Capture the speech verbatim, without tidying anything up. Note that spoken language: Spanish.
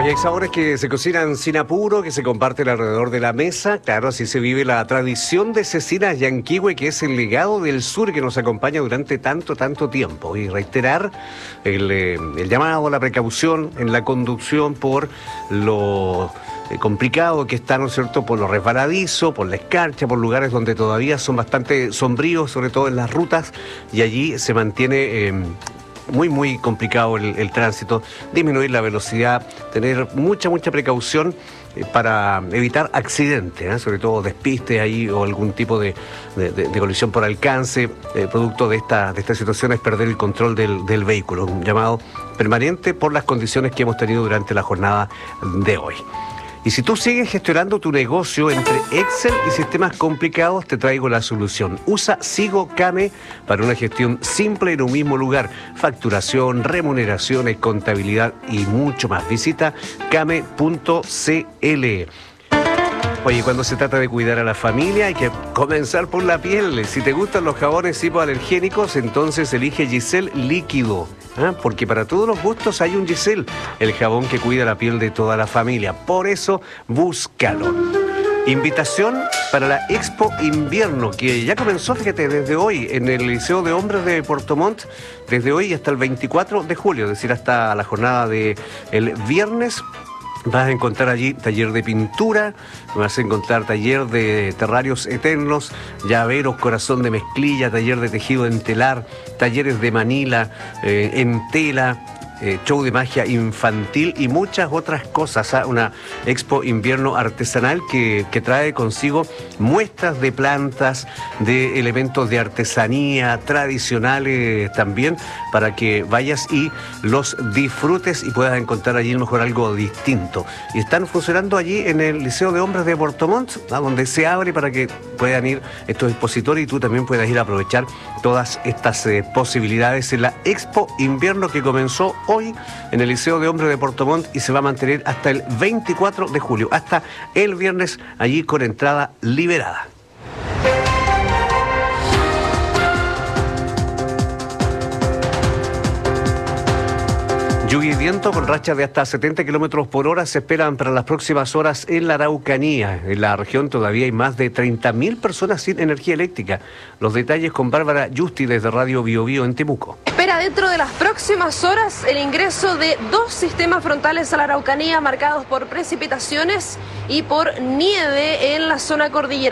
Y hay sabores que se cocinan sin apuro, que se comparten alrededor de la mesa. Claro, así se vive la tradición de Cecinas Llanquihue, que es el legado del sur que nos acompaña durante tanto, tanto tiempo. Y reiterar el, eh, el llamado, la precaución en la conducción por lo eh, complicado que está, ¿no es cierto?, por lo resbaladizo, por la escarcha, por lugares donde todavía son bastante sombríos, sobre todo en las rutas, y allí se mantiene Eh, muy, muy complicado el, el tránsito, disminuir la velocidad, tener mucha, mucha precaución eh, para evitar accidentes, ¿eh? Sobre todo despistes ahí o algún tipo de, de, de, de colisión por alcance, eh, producto de esta, de esta situación es perder el control del, del vehículo, un llamado permanente por las condiciones que hemos tenido durante la jornada de hoy. Y si tú sigues gestionando tu negocio entre Excel y sistemas complicados, te traigo la solución. Usa Sigo Came para una gestión simple en un mismo lugar. Facturación, remuneraciones, contabilidad y mucho más. Visita came punto c l. Oye, cuando se trata de cuidar a la familia hay que comenzar por la piel. Si te gustan los jabones hipoalergénicos, entonces elige Giselle Líquido. ¿Ah? Porque para todos los gustos hay un Giselle, el jabón que cuida la piel de toda la familia. Por eso, búscalo. Invitación para la Expo Invierno, que ya comenzó, fíjate, desde hoy en el Liceo de Hombres de Puerto Montt, desde hoy hasta el veinticuatro de julio, es decir, hasta la jornada del viernes. Vas a encontrar allí taller de pintura, vas a encontrar taller de terrarios eternos, llaveros, corazón de mezclilla, taller de tejido en telar, talleres de manila, eh, en tela, eh, show de magia infantil y muchas otras cosas. ¿Ah? Una expo invierno artesanal que, que trae consigo muestras de plantas, de elementos de artesanía tradicionales también, para que vayas y los disfrutes y puedas encontrar allí a lo mejor algo distinto. Y están funcionando allí en el Liceo de Hombres de Puerto Montt, ¿ah? Donde se abre para que puedan ir estos expositores y tú también puedas ir a aprovechar todas estas eh, posibilidades en la Expo Invierno que comenzó hoy en el Liceo de Hombres de Puerto Montt y se va a mantener hasta el veinticuatro de julio, hasta el viernes, allí con entrada liberada. Lluvia y viento con rachas de hasta setenta kilómetros por hora se esperan para las próximas horas en la Araucanía. En la región todavía hay más de treinta mil personas sin energía eléctrica. Los detalles con Bárbara Justi desde Radio Bio Bio en Temuco. Espera dentro de las próximas horas el ingreso de dos sistemas frontales a la Araucanía marcados por precipitaciones y por nieve en la zona cordillerana.